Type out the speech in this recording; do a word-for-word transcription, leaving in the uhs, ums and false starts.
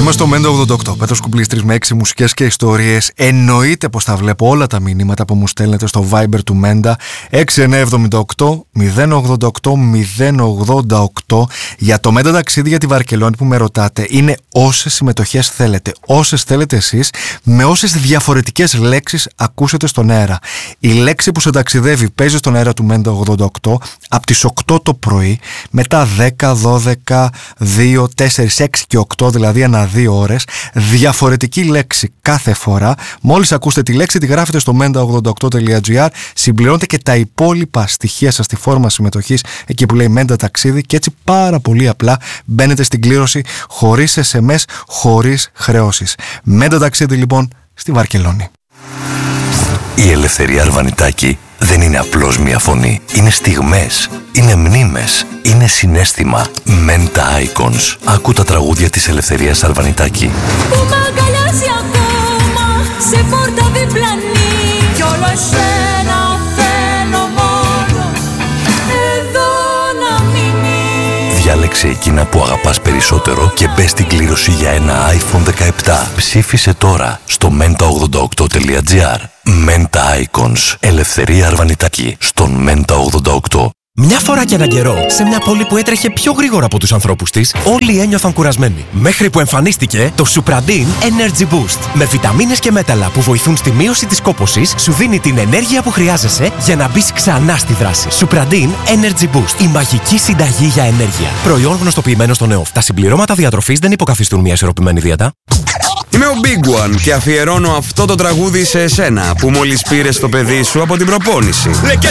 Είμαστε στο Μέντα ογδόντα οκτώ. Πέτρος Κουμπλής, τρεις με έξι μουσικές και ιστορίες. Εννοείται πως θα βλέπω όλα τα μηνύματα που μου στέλνετε στο Viber του Μέντα έξι εννιά εβδομήντα οκτώ μηδέν ογδόντα οκτώ μηδέν ογδόντα οκτώ. Για το Μέντα ταξίδι για τη Βαρκελόνη που με ρωτάτε, είναι όσες συμμετοχές θέλετε, όσες θέλετε εσείς, με όσες διαφορετικές λέξεις ακούσετε στον αέρα. Η λέξη που σε ταξιδεύει παίζει στον αέρα του Μέντα ογδόντα οκτώ από τις οκτώ το πρωί, μετά δέκα, δώδεκα, δύο, τέσσερα, έξι και οκτώ, δηλαδή ανά δύο ώρες, διαφορετική λέξη κάθε φορά. Μόλις ακούσετε τη λέξη, τη γράφετε στο μέντα ογδόντα οκτώ τελεία τζι άρ, συμπληρώνετε και τα υπόλοιπα στοιχεία σας στη φόρμα συμμετοχής, εκεί που λέει Μέντα ταξίδι, και έτσι πάρα πολύ απλά μπαίνετε στην κλήρωση χωρίς ες εμ ες, χωρίς χρεώσεις. Μέντα ταξίδι λοιπόν στη Βαρκελόνη. Η Ελευθερία Αρβανιτάκη δεν είναι απλώς μια φωνή. Είναι στιγμές, είναι μνήμες, είναι συναίσθημα. Μέντα Icons. Άκου τα τραγούδια της Ελευθερίας Αρβανιτάκη. Που μ' αγκαλιάζει ακόμα σε πόρτα διπλανή, κι όλο εσένα θέλω μόνο εδώ να μείνει. Διάλεξε εκείνα που αγαπάς περισσότερο και μπες στην κλήρωση για ένα άιφον δεκαεπτά. Ψήφισε τώρα στο μέντα ογδόντα οκτώ τελεία τζι άρ. Μέντα Icons. Ελευθερία Αρβανιτάκη στον Μέντα ογδόντα οκτώ. Μια φορά και έναν καιρό, σε μια πόλη που έτρεχε πιο γρήγορα από τους ανθρώπους της, όλοι ένιωθαν κουρασμένοι. Μέχρι που εμφανίστηκε το Supradin Energy Boost. Με βιταμίνες και μέταλλα που βοηθούν στη μείωση της κόπωσης, σου δίνει την ενέργεια που χρειάζεσαι για να μπεις ξανά στη δράση. Supradin Energy Boost. Η μαγική συνταγή για ενέργεια. Προϊόν γνωστοποιημένο στον ΕΟΦ. Τα συμπληρώματα διατροφής δεν υποκαθιστούν μια ισορροπημένη δίαιτα. Είμαι ο Big One και αφιερώνω αυτό το τραγούδι σε εσένα που μόλις πήρες το παιδί σου από την προπόνηση. Λε και